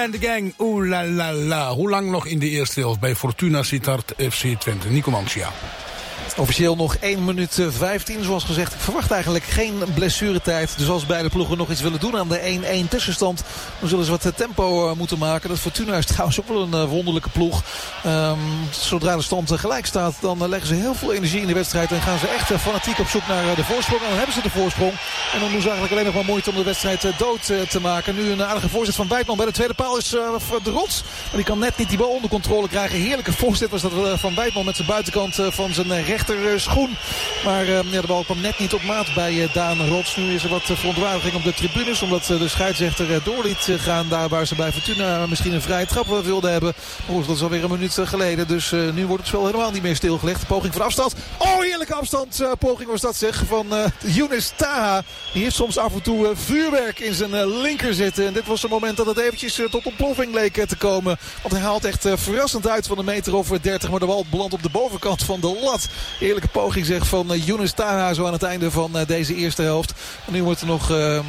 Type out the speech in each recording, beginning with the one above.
en de gang, oeh la la la. Hoe lang nog in de eerste helft bij Fortuna Sittard FC Twente? Nico Mancia. Officieel nog 1 minuut 15, zoals gezegd. Ik verwacht eigenlijk geen blessuretijd. Dus als beide ploegen nog iets willen doen aan de 1-1 tussenstand, dan zullen ze wat tempo moeten maken. Dat Fortuna is trouwens ook wel een wonderlijke ploeg. Zodra de stand gelijk staat, dan leggen ze heel veel energie in de wedstrijd. En gaan ze echt fanatiek op zoek naar de voorsprong. En dan hebben ze de voorsprong. En dan doen ze eigenlijk alleen nog maar moeite om de wedstrijd dood te maken. Nu een aardige voorzet van Wijtman. Bij de tweede paal is de Rots. Maar die kan net niet die bal onder controle krijgen. Heerlijke voorzet was dat van Wijtman met zijn buitenkant van zijn rechter schoen. Maar de bal kwam net niet op maat bij Daan Rots. Nu is er wat verontwaardiging op de tribunes. Omdat de scheidsrechter door liet gaan. Daar waar ze bij Fortuna misschien een vrije trap wilden hebben. Maar dat is alweer een minuut geleden. Dus nu wordt het spel helemaal niet meer stilgelegd. Poging van afstand. Oh, heerlijke afstand. Poging was dat zeg. Van Younes Taha. Die heeft soms af en toe vuurwerk in zijn linker zitten. En dit was het moment dat het eventjes tot ontploffing leek te komen. Want hij haalt echt verrassend uit van een meter of 30. Maar de bal belandt op de bovenkant van de lat. Eerlijke poging zeg van Younes Taha zo aan het einde van deze eerste helft. En nu wordt er nog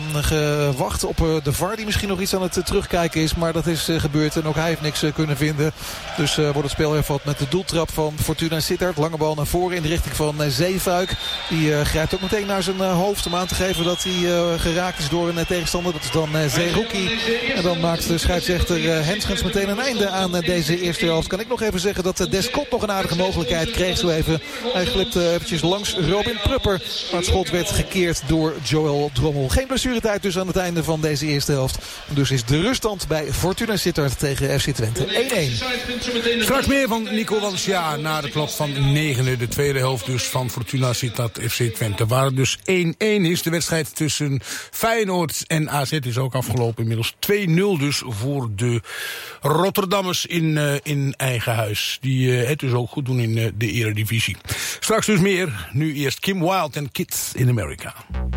gewacht op de VAR die misschien nog iets aan het terugkijken is. Maar dat is gebeurd en ook hij heeft niks kunnen vinden. Dus wordt het spel hervat met de doeltrap van Fortuna Sittard. Lange bal naar voren in de richting van Zeefuik. Die grijpt ook meteen naar zijn hoofd om aan te geven dat hij geraakt is door een tegenstander. Dat is dan Zerouki. En dan maakt de scheidsrechter Henschens meteen een einde aan deze eerste helft. Kan ik nog even zeggen dat Descott nog een aardige mogelijkheid kreeg zo even. Hij glipte eventjes langs Robin Prupper. Maar het schot werd gekeerd door Joël Drommel. Geen blessuretijd dus aan het einde van deze eerste helft. Dus is de ruststand bij Fortuna Sittard tegen FC Twente 1-1. Straks meer van Nico Mancia na de klok van 9. De tweede helft dus van Fortuna Sittard FC Twente. Waar het dus 1-1 is. De wedstrijd tussen Feyenoord en AZ is ook afgelopen. Inmiddels 2-0 dus voor de Rotterdammers in eigen huis. Die het dus ook goed doen in de Eredivisie. Straks dus meer. Nu eerst Kim Wilde en Kids in America.